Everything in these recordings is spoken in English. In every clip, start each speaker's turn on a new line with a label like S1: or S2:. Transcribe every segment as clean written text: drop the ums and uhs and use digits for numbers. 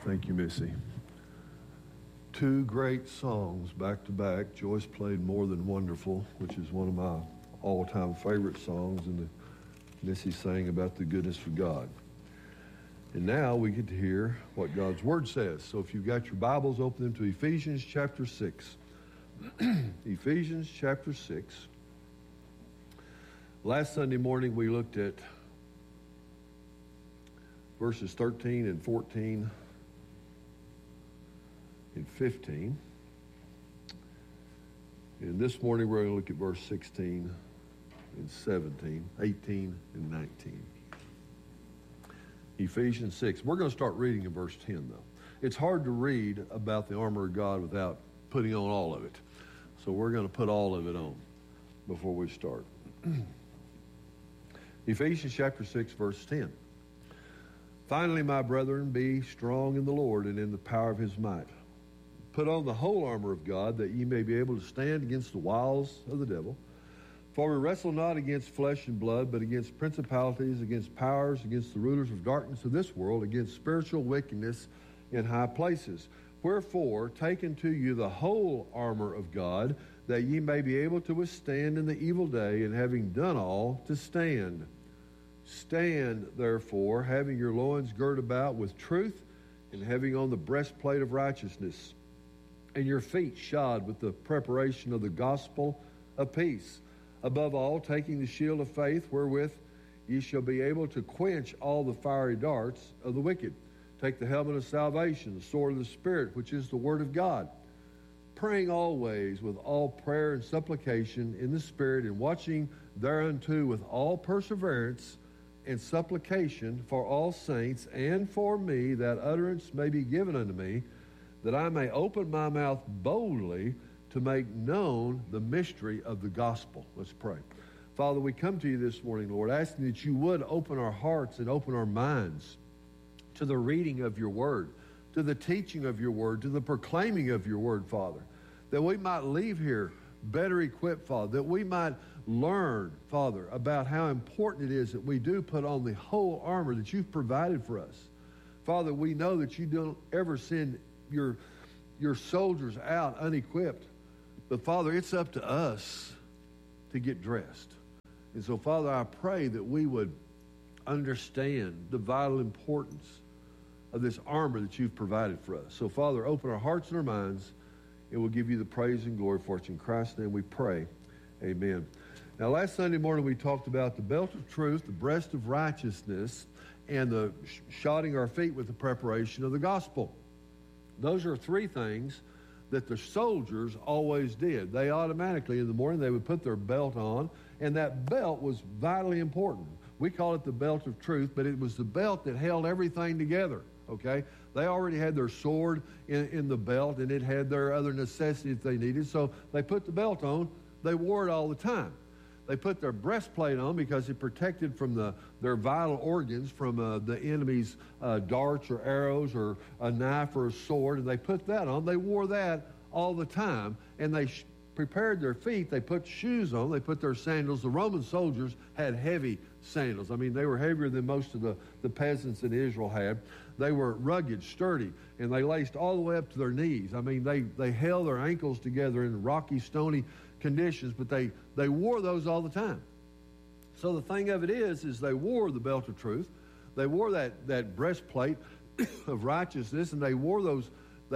S1: Thank you, Missy. Two great songs back to back. Joyce played More Than Wonderful, which is one of my all-time favorite songs, and Missy sang about the goodness of God. And now we get to hear what God's Word says. So if you've got your Bibles, open them to Ephesians chapter 6. Ephesians chapter 6. Last Sunday morning we looked at verses 13 and 14 and 15. And this morning we're going to look at verse 16 and 17, 18 and 19. Ephesians 6. We're going to start reading in verse 10, though. It's hard to read about the armor of God without putting on all of it. So we're going to put all of it on before we start. Ephesians chapter 6, verse 10. Finally, my brethren, be strong in the Lord and in the power of his might. Put on the whole armor of God, that ye may be able to stand against the wiles of the devil. For we wrestle not against flesh and blood, but against principalities, against powers, against the rulers of darkness of this world, against spiritual wickedness in high places. Wherefore, take unto you the whole armor of God, that ye may be able to withstand in the evil day, and having done all, to stand. Stand, therefore, having your loins girt about with truth, and having on the breastplate of righteousness, and your feet shod with the preparation of the gospel of peace. Above all, taking the shield of faith, wherewith ye shall be able to quench all the fiery darts of the wicked. Take the helmet of salvation, the sword of the Spirit, which is the word of God, praying always with all prayer and supplication in the Spirit, and watching thereunto with all perseverance and supplication for all saints, and for me, that utterance may be given unto me, that I may open my mouth boldly to make known the mystery of the gospel. Let's pray. Father, we come to you this morning, Lord, asking that you would open our hearts and open our minds to the reading of your word, to the teaching of your word, to the proclaiming of your word, Father, that we might leave here better equipped, Father, that we might learn, Father, about how important it is that we do put on the whole armor that you've provided for us. Father, we know that you don't ever send your soldiers out unequipped. But, Father, it's up to us to get dressed. And so, Father, I pray that we would understand the vital importance of this armor that you've provided for us. So, Father, open our hearts and our minds, and we'll give you the praise and glory for it. In Christ's name we pray. Amen. Now, last Sunday morning we talked about the belt of truth, the breast of righteousness, and the shodding our feet with the preparation of the gospel. Those are three things that the soldiers always did. They automatically, in the morning, they would put their belt on, and that belt was vitally important. We call it the belt of truth, but it was the belt that held everything together, okay? They already had their sword in the belt, and it had their other necessities they needed, so they put the belt on. They wore it all the time. They put their breastplate on because it protected from their vital organs from the enemy's darts or arrows or a knife or a sword, and they put that on. They wore that all the time, and they prepared their feet. They put shoes on. They put their sandals. The Roman soldiers had heavy sandals. I mean, they were heavier than most of the peasants in Israel had. They were rugged, sturdy, and they laced all the way up to their knees. I mean, they held their ankles together in rocky, stony conditions, but they wore those all the time. So the thing of it is they wore the belt of truth. They wore that breastplate of righteousness, and they wore those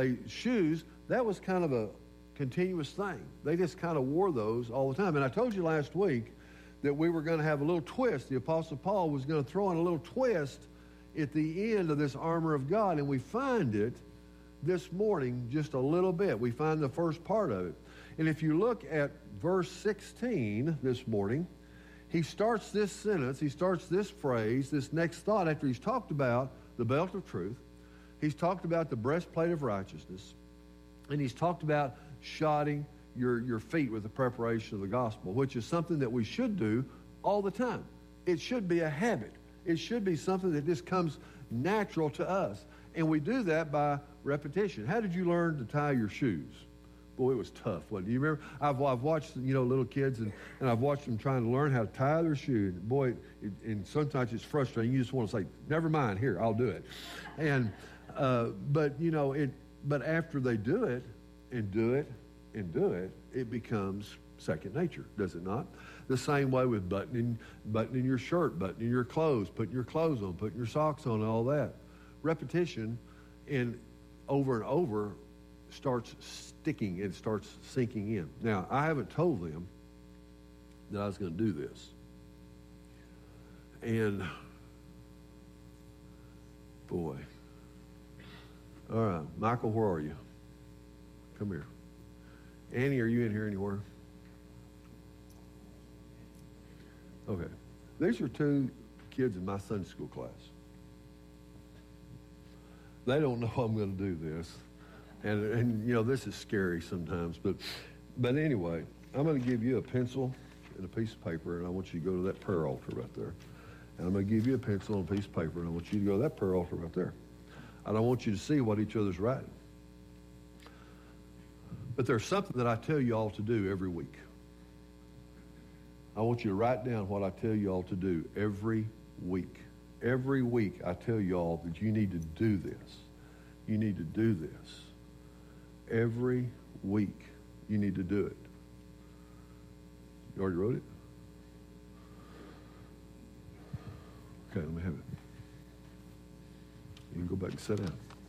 S1: shoes. That was kind of a continuous thing. They just kind of wore those all the time. And I told you last week that we were going to have a little twist. The Apostle Paul was going to throw in a little twist at the end of this armor of God, and we find it this morning just a little bit. We find the first part of it. And if you look at verse 16 this morning, he starts this sentence, he starts this phrase, this next thought after he's talked about the belt of truth. He's talked about the breastplate of righteousness. And he's talked about shodding your feet with the preparation of the gospel, which is something that we should do all the time. It should be a habit. It should be something that just comes natural to us. And we do that by repetition. How did you learn to tie your shoes? Boy, it was tough. What do you remember? I've watched little kids and I've watched them trying to learn how to tie their shoe. Boy, and sometimes it's frustrating. You just want to say, never mind, here, I'll do it. And But you know it. But after they do it and do it and do it, it becomes second nature, does it not? The same way with buttoning your shirt, buttoning your clothes, putting your clothes on, putting your socks on, all that. Repetition and over starts sticking and starts sinking in. Now, I haven't told them that I was going to do this. And, boy. All right, Michael, where are you? Come here. Annie, are you in here anywhere? Okay. These are two kids in my Sunday school class. They don't know I'm going to do this. And you know, this is scary sometimes. But anyway, I'm going to give you a pencil and a piece of paper, and I want you to go to that prayer altar right there. And I'm going to give you a pencil and a piece of paper, and I want you to go to that prayer altar right there. I don't want you to see what each other's writing. But there's something that I tell you all to do every week. I want you to write down what I tell you all to do every week. Every week I tell you all that you need to do this. You need to do this. Every week you need to do it. You already wrote it? Okay, let me have it. You can go back and sit down.